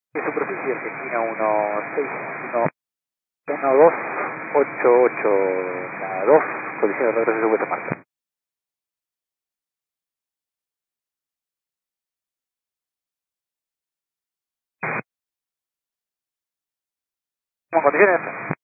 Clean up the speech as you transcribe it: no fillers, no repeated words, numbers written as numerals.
de superficie Argentina 1611288 la 2, condición de regreso de vuelta marca. ¿Cómo condiciones?